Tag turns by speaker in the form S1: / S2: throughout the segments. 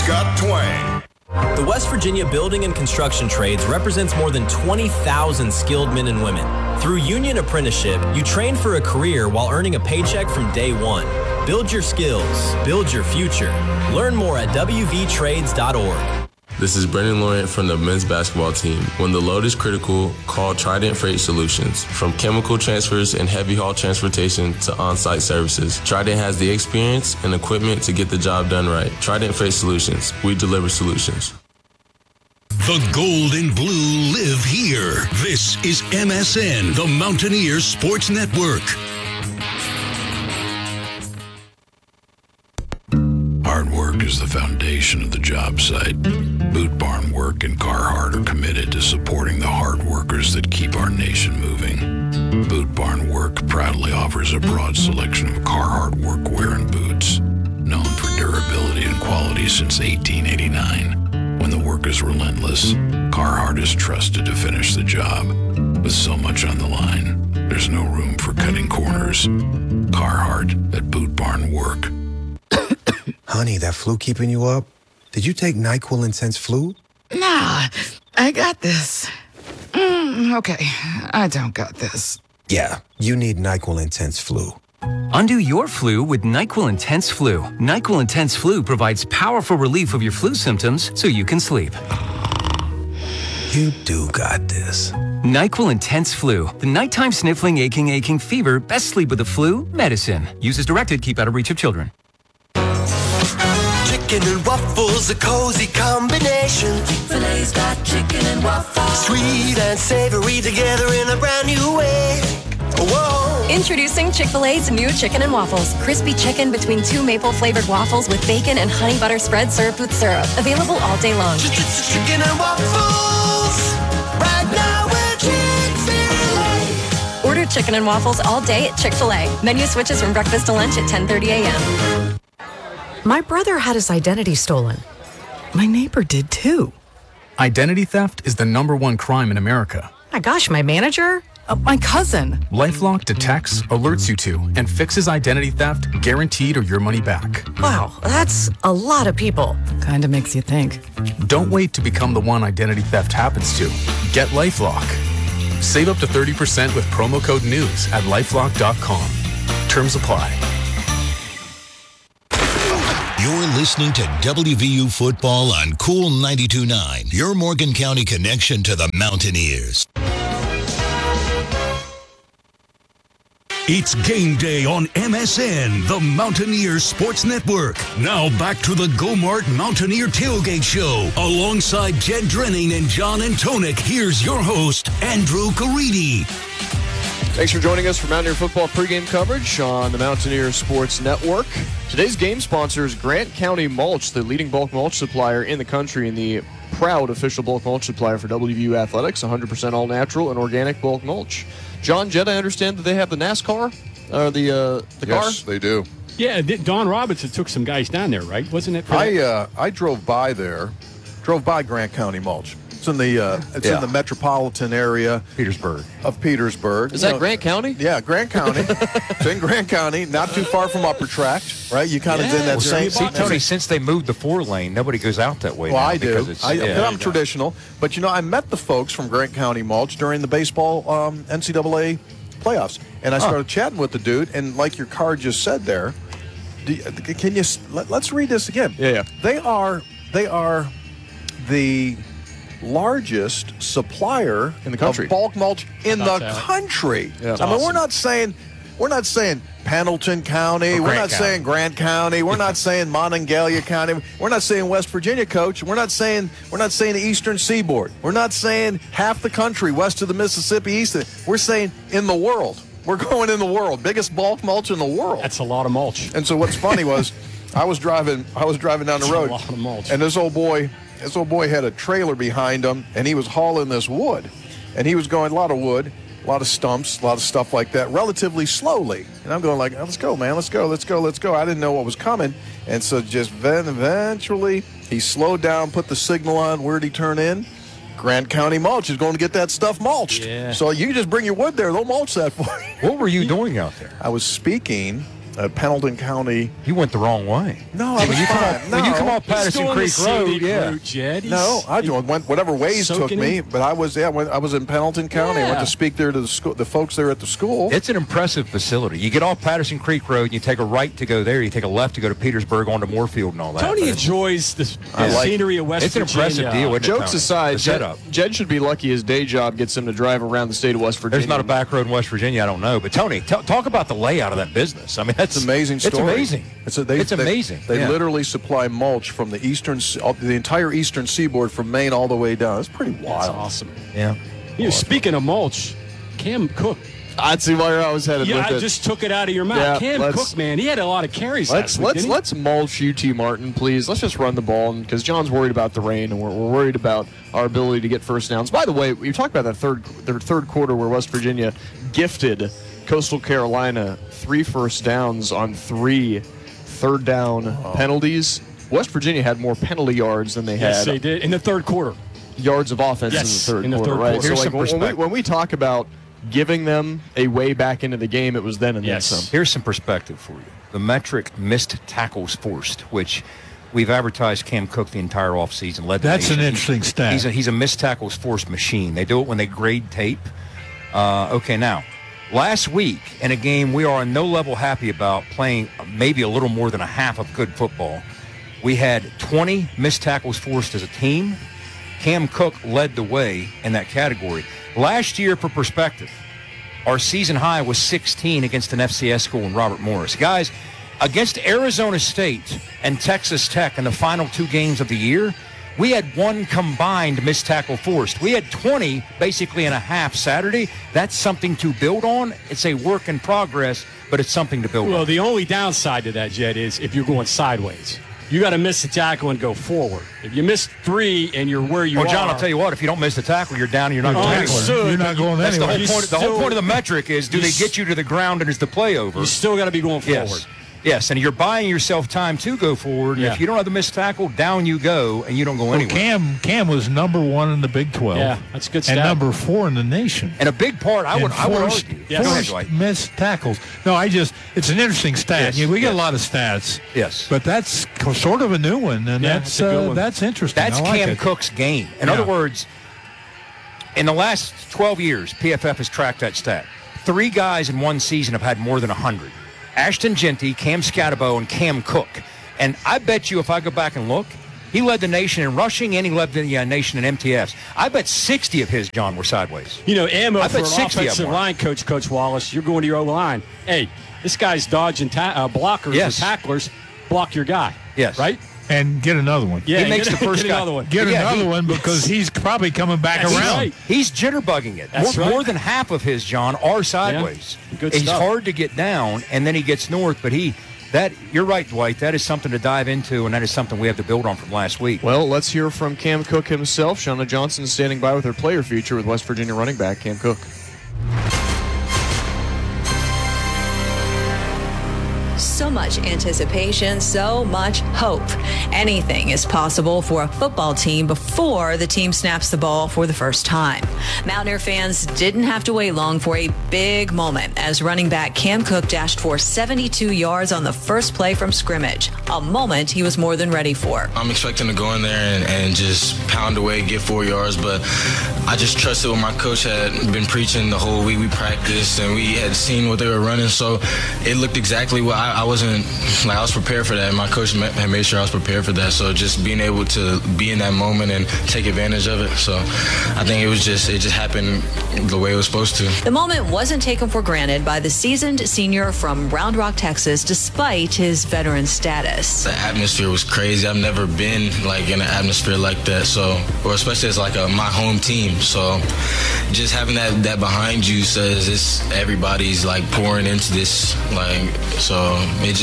S1: Scott Twang.
S2: The West Virginia Building and Construction Trades represents more than 20,000 skilled men and women. Through union apprenticeship, you train for a career while earning a paycheck from day one. Build your skills. Build your future. Learn more at wvtrades.org.
S3: This is Brendan Laurent from the men's basketball team. When the load is critical, call Trident Freight Solutions. From chemical transfers and heavy haul transportation to on-site services, Trident has the experience and equipment to get the job done right. Trident Freight Solutions. We deliver solutions.
S4: The gold and blue live here. This is MSN, the Mountaineer Sports Network. Hard work is the foundation of the job site. Boot Barn Work and Carhartt are committed to supporting the hard workers that keep our nation moving. Boot Barn Work proudly offers a broad selection of Carhartt workwear and boots, known for durability and quality since 1889. When the work is relentless, Carhartt is trusted to finish the job. With so much on the line, there's no room for cutting corners. Carhartt at Boot Barn Work.
S5: Honey, that flu keeping you up? Did you take NyQuil Intense Flu?
S6: Nah, I got this. Okay, I don't got this.
S5: Yeah, you need NyQuil Intense Flu.
S7: Undo your flu with NyQuil Intense Flu. NyQuil Intense Flu provides powerful relief of your flu symptoms so you can sleep.
S5: You do got this.
S7: NyQuil Intense Flu. The nighttime sniffling, aching fever. Best sleep with the flu medicine. Use as directed. Keep out of reach of children.
S8: Chicken and waffles, a cozy combination.
S9: Chick-fil-A's got chicken and waffles.
S8: Sweet and savory together in a brand new way. Whoa.
S10: Introducing Chick-fil-A's new chicken and waffles. Crispy chicken between two maple-flavored waffles with bacon and honey butter spread served with syrup. Available all day long.
S8: Chicken and waffles. Right now we're Chick-fil-A.
S10: Order chicken and waffles all day at Chick-fil-A. Menu switches from breakfast to lunch at 10:30 a.m.
S11: My brother had his identity stolen.
S6: My neighbor did too.
S12: Identity theft is the #1 crime in America.
S11: My gosh, my manager?
S6: My cousin.
S12: LifeLock detects, alerts you to, and fixes identity theft guaranteed or your money back.
S11: Wow, that's a lot of people.
S6: Kinda makes you think.
S12: Don't wait to become the one identity theft happens to. Get LifeLock. Save up to 30% with promo code NEWS at lifelock.com. Terms apply.
S4: You're listening to WVU Football on Cool 92.9, your Morgan County connection to the Mountaineers. It's game day on MSN, the Mountaineer Sports Network. Now back to the Go-Mart Mountaineer Tailgate Show. Alongside Jed Drenning and John Antonik, here's your host, Andrew Caridi.
S13: Thanks for joining us for Mountaineer Football pregame coverage on the Mountaineer Sports Network. Today's game sponsor is Grant County Mulch, the leading bulk mulch supplier in the country and the proud official bulk mulch supplier for WVU Athletics, 100% all-natural and organic bulk mulch. John, Jed, I understand that they have the NASCAR, the car?
S14: Yes, they do.
S15: Yeah, Don Robinson took some guys down there, right? Wasn't it?
S14: I drove by Grant County Mulch. It's in the metropolitan area of Petersburg.
S13: Is that Grant County?
S14: Yeah, Grant County. It's in Grant County, not too far from Upper Tract, right? You kind of in that same.
S16: See, Tony, since they moved the 4-lane, nobody goes out that way.
S14: Well,
S16: now
S14: I do. I'm
S16: traditional,
S14: but I met the folks from Grant County Mulch during the baseball NCAA playoffs, and I started chatting with the dude, and like your car just said there, let's read this again.
S13: Yeah.
S14: They are the largest supplier
S13: in the country
S14: of bulk mulch in the country.
S13: Yeah,
S14: I mean, we're not saying Pendleton County. We're not saying Grant County. We're not saying Monongalia County. We're not saying West Virginia, Coach. We're not saying the Eastern Seaboard. We're not saying half the country west of the Mississippi, east. We're saying in the world. We're going in the world. Biggest bulk mulch in the world.
S15: That's a lot of mulch.
S14: And so what's funny was I was driving down the road.
S15: A lot of mulch.
S14: And this old boy had a trailer behind him, and he was hauling this wood. And he was going a lot of wood, a lot of stumps, a lot of stuff like that, relatively slowly. And I'm going like, let's go, man, let's go. I didn't know what was coming. And so just eventually he slowed down, put the signal on. Where'd he turn in? Grant County Mulch is going to get that stuff mulched.
S16: Yeah.
S14: So you just bring your wood there. They'll mulch that for you.
S16: What were you doing out there?
S14: I was speaking at Pendleton County.
S16: You went the wrong way.
S14: No, I was fine.
S16: When you come off Patterson Creek Road,
S14: No, I went whatever ways took me, but I was in Pendleton County. I went to speak there to the school, the folks there at the school.
S16: It's an impressive facility. You get off Patterson Creek Road, and you take a right to go there. You take a left to go to Petersburg onto Moorfield and all that.
S15: Tony enjoys the scenery of West Virginia.
S16: It's an impressive deal. Isn't
S13: Jokes
S16: it,
S13: aside,
S16: setup.
S13: Jed should be lucky his day job gets him to drive around the state of West Virginia.
S16: There's not a back road in West Virginia, I don't know. But Tony, talk about the layout of that business. I mean, that's
S14: an amazing story.
S16: It's amazing. It's amazing.
S14: They literally supply mulch from the entire eastern seaboard from Maine all the way down. It's pretty wild.
S15: That's awesome.
S16: Yeah.
S15: Speaking of mulch, Cam Cook.
S13: I'd see where I was headed with it.
S15: I just took it out of your mouth.
S13: Yeah,
S15: Cam Cook, man, he had a lot of carries last week,
S13: let's mulch UT Martin, please. Let's just run the ball, because John's worried about the rain, and we're worried about our ability to get first downs. By the way, you talked about their third quarter where West Virginia gifted Coastal Carolina 3 first downs on 3 third down penalties. West Virginia had more penalty yards than they had.
S15: Yes, they did in the third quarter.
S13: Yards of offense in the third quarter, right?
S16: Here's
S13: So when we talk about giving them a way back into the game, it was then and then some.
S16: Here's some perspective for you. The metric missed tackles forced, which we've advertised Cam Cook the entire offseason.
S1: That's an interesting stat.
S16: He's a missed tackles forced machine. They do it when they grade tape. Okay, now, last week in a game we are on no level happy about, playing maybe a little more than a half of good football, we had 20 missed tackles forced as a team. Cam Cook led the way in that category. Last year, for perspective, our season high was 16 against an FCS school in Robert Morris. Guys, against Arizona State and Texas Tech in the final 2 games of the year, we had 1 combined missed tackle forced. We had 20 basically in a half Saturday. That's something to build on. It's a work in progress, but it's something to build on.
S15: Well, the only downside to that, Jed, is if you're going sideways. You got to miss the tackle and go forward. If you miss 3 and you're where you are.
S16: Well, John, I'll tell you what. If you don't miss the tackle, you're down and you're not going anywhere.
S1: You're not going anywhere.
S16: The whole point of the metric is, do they get you to the ground and is the play over?
S15: You still got to be going forward.
S16: Yes, and you're buying yourself time to go forward.
S15: Yeah.
S16: If you don't have the missed tackle, down you go, and you don't go anywhere.
S1: Cam was number 1 in the Big 12.
S15: Yeah, that's a good stat.
S1: And number 4 in the nation.
S16: And a big part, I would argue.
S1: Yes.
S16: Go ahead, Dwight.
S1: Missed tackles. No, it's an interesting stat.
S16: Yes.
S1: We get a lot of stats.
S16: Yes.
S1: But that's sort of a new one, and that's interesting.
S16: That's Cam Cook's game. In other words, in the last 12 years, PFF has tracked that stat. 3 guys in one season have had more than 100. Ashton Genty, Cam Scatabo, and Cam Cook. And I bet you if I go back and look, he led the nation in rushing and he led the nation in MTFs. I bet 60 of his, John, were sideways.
S15: Ammo for an offensive line coach, Coach Wallace, you're going to your O-line. Hey, this guy's dodging blockers or tacklers. Block your guy.
S16: Yes.
S15: Right?
S1: And get another one.
S15: Yeah,
S16: he makes the first guy.
S15: Another one.
S1: Get another one because he's probably coming back around.
S15: Right.
S16: He's jitterbugging it. More than half of his, John, are sideways.
S15: Yeah. Good
S16: He's
S15: stuff.
S16: hard to get down, and then he gets north. But you're right, Dwight. That is something to dive into, and that is something we have to build on from last week.
S13: Well, let's hear from Cam Cook himself. Shauna Johnson is standing by with her player feature with West Virginia running back Cam Cook.
S17: So much anticipation, so much hope. Anything is possible for a football team before the team snaps the ball for the first time. Mountaineer fans didn't have to wait long for a big moment as running back Cam Cook dashed for 72 yards on the first play from scrimmage, a moment he was more than ready for.
S3: I'm expecting to go in there and just pound away, get 4 yards, but I just trusted what my coach had been preaching the whole week. We practiced and we had seen what they were running, so it looked exactly what I was prepared for that. My coach had made sure I was prepared for that, so just being able to be in that moment and take advantage of it. So I think it just happened the way it was supposed to.
S17: The moment wasn't taken for granted by the seasoned senior from Round Rock, Texas, despite his veteran status.
S3: The atmosphere was crazy. I've never been in an atmosphere like that, or especially as my home team. So just having that behind you says everybody's pouring into this, so it just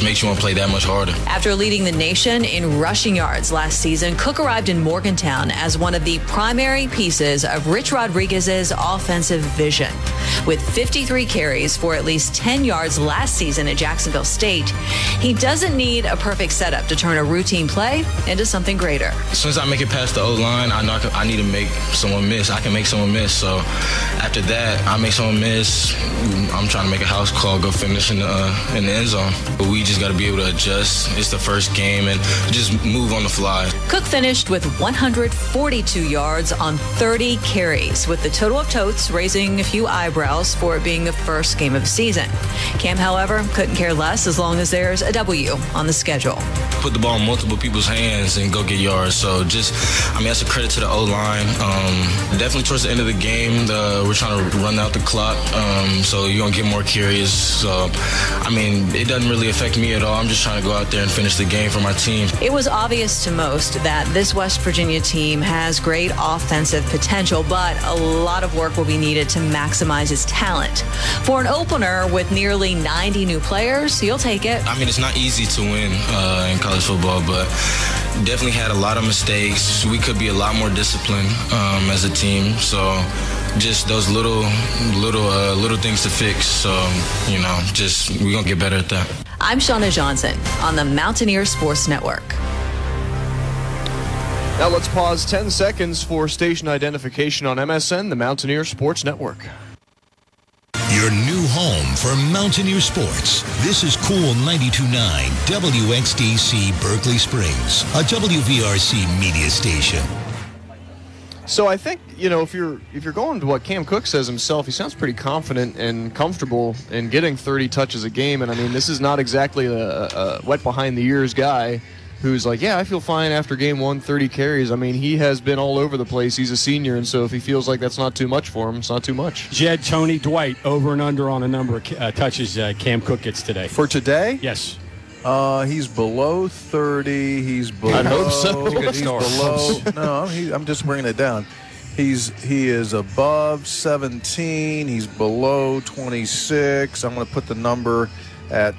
S3: just makes you want to play that much harder.
S17: After leading the nation in rushing yards last season, Cook arrived in Morgantown as one of the primary pieces of Rich Rodriguez's offensive vision. With 53 carries for at least 10 yards last season at Jacksonville State, he doesn't need a perfect setup to turn a routine play into something greater.
S3: As soon as I make it past the O-line, I know I need to make someone miss. I can make someone miss. So after that, I make someone miss. I'm trying to make a house call, go finish in the end zone. But we just got to be able to adjust. It's the first game and just move on the fly.
S17: Cook finished with 142 yards on 30 carries, with the total of totes raising a few eyebrows for it being the first game of the season. Cam, however, couldn't care less as long as there's a W on the schedule.
S3: Put the ball in multiple people's hands and go get yards. So that's a credit to the O-line. Definitely towards the end of the game, we're trying to run out the clock. So you're going to get more carries. So, it doesn't really affect me at all. I'm just trying to go out there and finish the game for my team.
S17: It was obvious to most that this West Virginia team has great offensive potential, but a lot of work will be needed to maximize its talent. For an opener with nearly 90 new players, you'll take it.
S3: It's not easy to win in college football, but definitely had a lot of mistakes. We could be a lot more disciplined as a team. So just those little things to fix. So, we're going to get better at that.
S17: I'm Shauna Johnson on the Mountaineer Sports Network.
S13: Now let's pause 10 seconds for station identification on MSN, the Mountaineer Sports Network.
S18: Your new home for Mountaineer Sports. This is Cool 92.9 WXDC Berkeley Springs, a WVRC media station.
S13: So I think, if you're going to what Cam Cook says himself, he sounds pretty confident and comfortable in getting 30 touches a game. And this is not exactly a wet behind the ears guy who's like, yeah, I feel fine after game 1, 30 carries. He has been all over the place. He's a senior, and so if he feels like that's not too much for him, it's not too much.
S15: Jed, Tony, Dwight, over and under on a number of touches Cam Cook gets today.
S14: For today?
S15: Yes.
S14: He's below 30. He's below.
S13: I hope so.
S14: He's below. No, I'm just bringing it down. He is above 17. He's below 26. I'm going to put the number at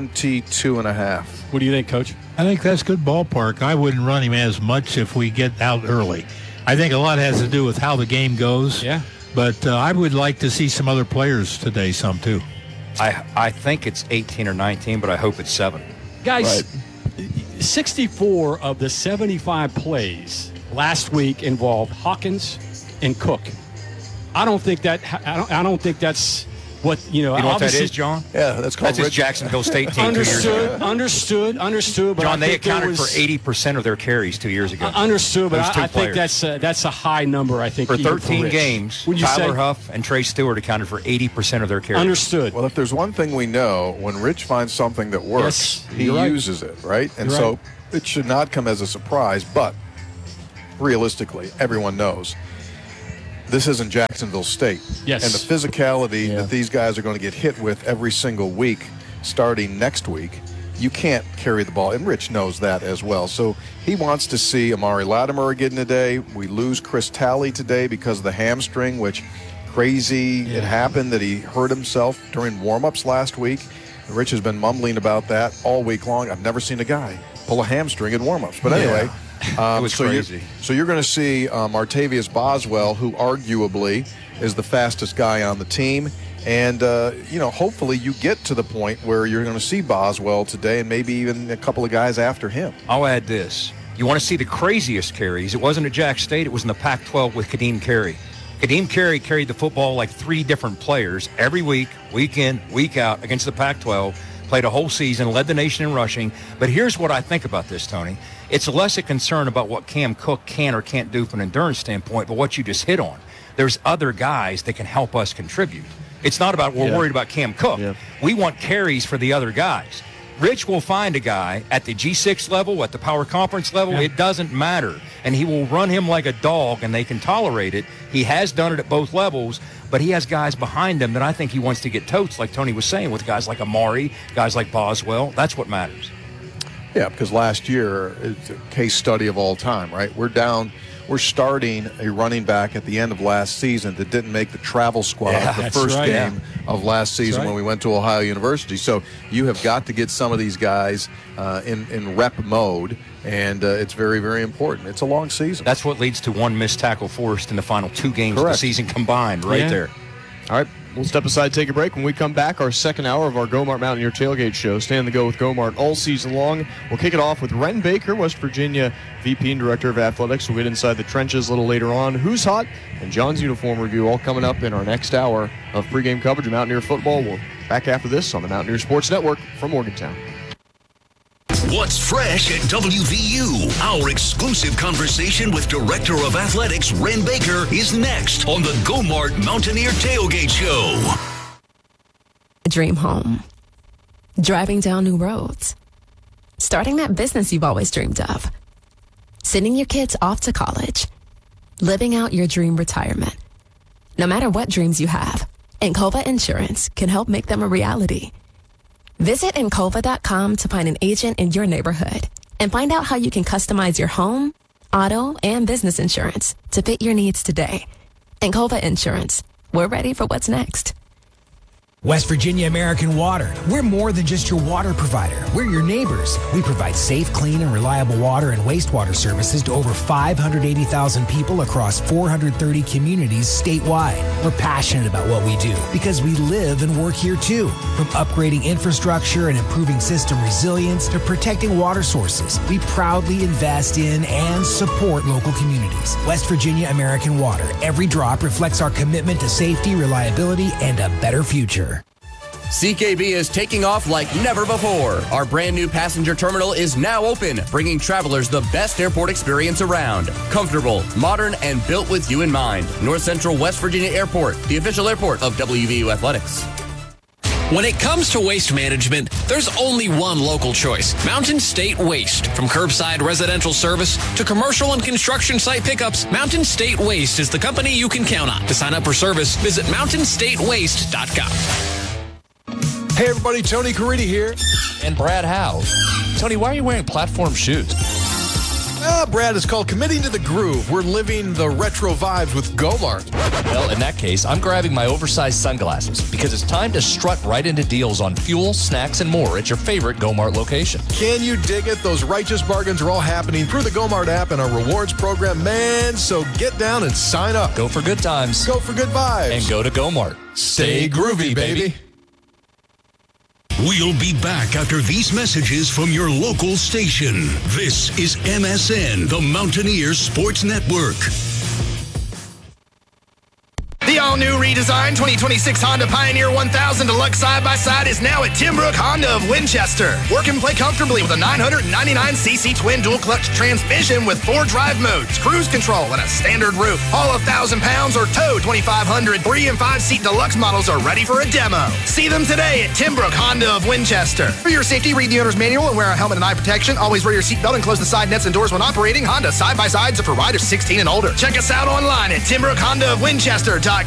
S14: 22.5.
S15: What do you think, Coach?
S1: I think that's good ballpark. I wouldn't run him as much if we get out early. I think a lot has to do with how the game goes.
S15: Yeah.
S1: But I would like to see some other players today, some too.
S16: I think it's 18 or 19, but I hope it's 7.
S15: Guys, 64 of the 75 plays last week involved Hawkins and Cook. I don't think that's what,
S16: you know what that is, John?
S14: Yeah, that's called
S16: his Jacksonville State team 2 years ago.
S15: Understood. But
S16: John, they accounted for 80% of their carries 2 years ago.
S15: Understood, but I think that's a high number, I think.
S16: For 13 games, Tyler Huff and Trey Stewart accounted for 80% of their carries.
S15: Understood.
S14: Well, if there's one thing we know, when Rich finds something that works, he uses it, right? And so it should not come as a surprise, but realistically, everyone knows this isn't Jacksonville State.
S15: Yes.
S14: And the physicality that these guys are going to get hit with every single week, starting next week, you can't carry the ball. And Rich knows that as well. So he wants to see Amari Latimer again today. We lose Chris Talley today because of the hamstring, which crazy. It happened that he hurt himself during warm-ups last week. Rich has been mumbling about that all week long. I've never seen a guy pull a hamstring in warm-ups. But anyway...
S16: it was crazy.
S14: So you're going to see Martavius Boswell, who arguably is the fastest guy on the team. And, hopefully you get to the point where you're going to see Boswell today and maybe even a couple of guys after him.
S16: I'll add this. You want to see the craziest carries. It wasn't at Jack State. It was in the Pac-12 with Kadeem Carey. Kadeem Carey carried the football like 3 different players every week, week in, week out against the Pac-12. Played a whole season, led the nation in rushing. But here's what I think about this, Tony. It's less a concern about what Cam Cook can or can't do from an endurance standpoint, but what you just hit on. There's other guys that can help us contribute. It's not about we're worried about Cam Cook. Yeah. We want carries for the other guys. Rich will find a guy at the G6 level, at the power conference level. It doesn't matter. And he will run him like a dog, and they can tolerate it. He has done it at both levels, but he has guys behind him that I think he wants to get totes, like Tony was saying, with guys like Amari, guys like Boswell. That's what matters.
S14: Yeah, because last year, it's a case study of all time, right? We're down we're starting a running back at the end of last season that didn't make the travel squad the first game of last season when we went to Ohio University. So you have got to get some of these guys in rep mode, and it's very, very important. It's a long season.
S16: That's what leads to one missed tackle forced in the final 2 games of the season combined there.
S13: All right, we'll step aside, take a break. When we come back, our second hour of our Go-Mart Mountaineer Tailgate Show. Stay on the go with Go-Mart all season long. We'll kick it off with Ren Baker, West Virginia VP and Director of Athletics. We'll get inside the trenches a little later on. Who's hot? And John's uniform review all coming up in our next hour of pregame coverage of Mountaineer football. We'll back after this on the Mountaineer Sports Network from Morgantown.
S18: What's fresh at WVU? Our exclusive conversation with Director of Athletics Ren Baker is next on the Go-Mart Mountaineer Tailgate Show.
S19: Dream home. Driving down new roads. Starting that business you've always dreamed of. Sending your kids off to college. Living out your dream retirement. No matter what dreams you have, Encova Insurance can help make them a reality. Visit Encova.com to find an agent in your neighborhood and find out how you can customize your home, auto, and business insurance to fit your needs today. Encova Insurance. We're ready for what's next.
S20: West Virginia American Water. We're more than just your water provider. We're your neighbors. We provide safe, clean, and reliable water and wastewater services to over 580,000 people across 430 communities statewide. We're passionate about what we do because we live and work here too. From upgrading infrastructure and improving system resilience to protecting water sources, we proudly invest in and support local communities. West Virginia American Water. Every drop reflects our commitment to safety, reliability, and a better future.
S21: CKB is taking off like never before. Our brand new passenger terminal is now open, bringing travelers the best airport experience around. Comfortable, modern, and built with you in mind. North Central West Virginia Airport, the official airport of WVU Athletics.
S22: When it comes to waste management, there's only one local choice: Mountain State Waste. From curbside residential service to commercial and construction site pickups, Mountain State Waste is the company you can count on. To sign up for service, visit mountainstatewaste.com.
S23: Hey everybody, Tony Caridi here.
S24: And Brad Howe. Tony, why are you wearing platform shoes?
S23: Brad, it's called Committing to the Groove. We're living the retro vibes with Go-Mart.
S24: Well, in that case, I'm grabbing my oversized sunglasses because it's time to strut right into deals on fuel, snacks, and more at your favorite Go-Mart location.
S23: Can you dig it? Those righteous bargains are all happening through the Go-Mart app and our rewards program, man. So get down and sign up.
S24: Go for good times.
S23: Go for good vibes.
S24: And go to Go-Mart.
S23: Stay groovy, baby.
S18: We'll be back after these messages from your local station. This is MSN, the Mountaineer Sports Network.
S25: The all-new redesigned 2026 Honda Pioneer 1000 Deluxe side-by-side is now at Timbrook Honda of Winchester. Work and play comfortably with a 999cc twin dual-clutch transmission with 4 drive modes, cruise control, and a standard roof. All 1,000 pounds or tow 2,500 3- and 5-seat deluxe models are ready for a demo. See them today at Timbrook Honda of Winchester. For your safety, read the owner's manual and wear a helmet and eye protection. Always wear your seatbelt and close the side nets and doors when operating. Honda side-by-sides are for riders 16 and older. Check us out online at TimbrookHondaofWinchester.com.